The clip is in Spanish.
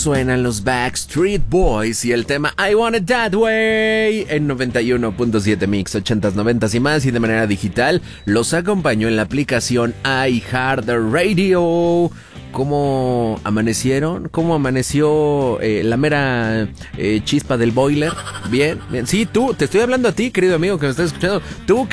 suenan los Backstreet Boys y el tema I Want It That Way en 91.7 Mix, 80s, 90s y más, y de manera digital los acompaño en la aplicación iHeartRadio. ¿Cómo amanecieron? ¿Cómo amaneció la mera chispa del boiler? Bien, bien. Sí, tú, te estoy hablando a ti, querido amigo que me estás escuchando. Tú